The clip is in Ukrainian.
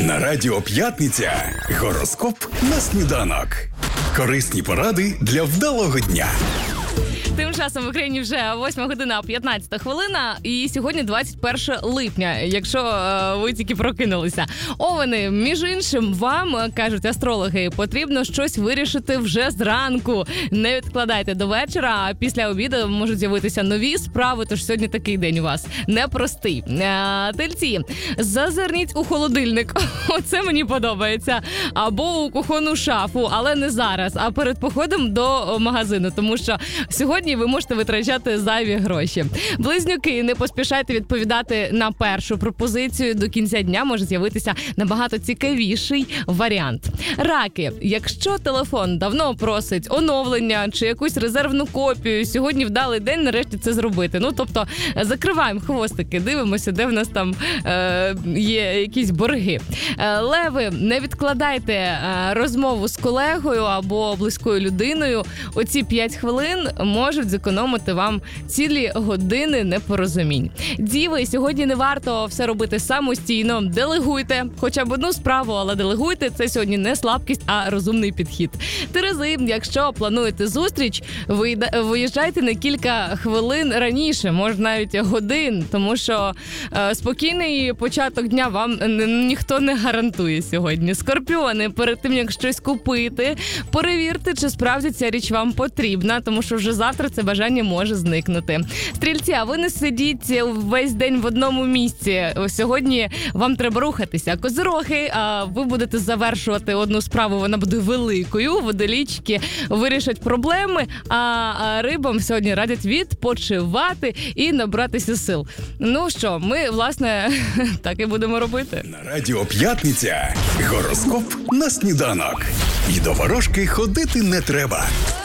На Радіо П'ятниця гороскоп на сніданок. Корисні поради для вдалого дня. Тим часом в Україні вже 8 година 15 хвилина і сьогодні 21 липня, якщо ви тільки прокинулися. Овени, між іншим, вам, кажуть астрологи, потрібно щось вирішити вже зранку. Не відкладайте до вечора, а після обіду можуть з'явитися нові справи, тож сьогодні такий день у вас непростий. Тельці, зазирніть у холодильник, оце мені подобається, або у кухонну шафу, але не зараз, а перед походом до магазину, тому що сьогодні ви можете витрачати зайві гроші. Близнюки, не поспішайте відповідати на першу пропозицію. До кінця дня може з'явитися набагато цікавіший варіант. Раки, якщо телефон давно просить оновлення чи якусь резервну копію, сьогодні вдалий день нарешті це зробити. Тобто закриваємо хвостики, дивимося, де в нас там є якісь борги. Леви, не відкладайте розмову з колегою або близькою людиною. Оці 5 хвилин можуть зекономити вам цілі години непорозумінь. Діви, сьогодні не варто все робити самостійно. Делегуйте хоча б одну справу, але делегуйте. Це сьогодні не слабкість, а розумний підхід. Терези, якщо плануєте зустріч, виїжджайте на кілька хвилин раніше, може навіть годин, тому що спокійний початок дня вам ніхто не гарантує сьогодні. Скорпіони, перед тим, як щось купити, перевірте, чи справді ця річ вам потрібна, тому що вже завтра це бажання може зникнути. Стрільці, а ви не сидіть весь день в одному місці. Сьогодні вам треба рухатися. Козироги, ви будете завершувати одну справу, вона буде великою. Водолічки вирішать проблеми, а рибам сьогодні радять відпочивати і набратися сил. Ну що, ми, власне, так і будемо робити. На Радіо П'ятниця гороскоп на сніданок. І до ворожки ходити не треба.